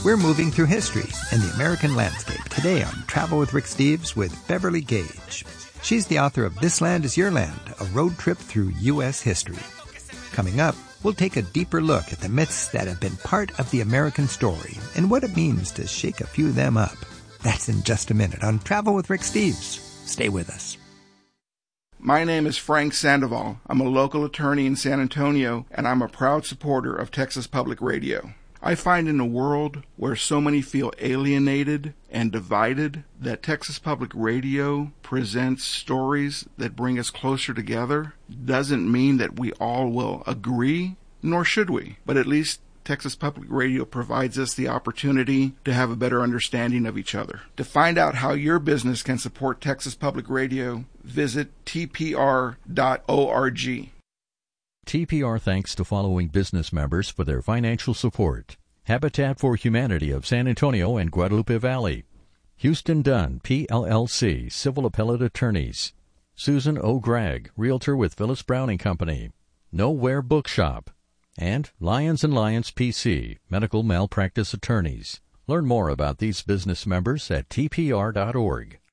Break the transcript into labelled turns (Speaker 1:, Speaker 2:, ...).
Speaker 1: We're moving through history and the American landscape today on Travel with Rick Steves with Beverly Gage. She's the author of This Land is Your Land, a road trip through U.S. history. Coming up, we'll take a deeper look at the myths that have been part of the American story and what it means to shake a few of them up. That's in just a minute on Travel with Rick Steves. Stay with us.
Speaker 2: My name is Frank Sandoval. I'm a local attorney in San Antonio, and I'm a proud supporter of Texas Public Radio. I find in a world where so many feel alienated and divided that Texas Public Radio presents stories that bring us closer together. Doesn't mean that we all will agree, nor should we, but at least Texas Public Radio provides us the opportunity to have a better understanding of each other. To find out how your business can support Texas Public Radio, visit tpr.org.
Speaker 3: TPR thanks to following business members for their financial support: Habitat for Humanity of San Antonio and Guadalupe Valley, Houston Dunn, PLLC, Civil Appellate Attorneys, Susan O. Gregg, Realtor with Phyllis Browning Company, Nowhere Bookshop, and Lyons & Lyons PC, Medical Malpractice Attorneys. Learn more about these business members at tpr.org.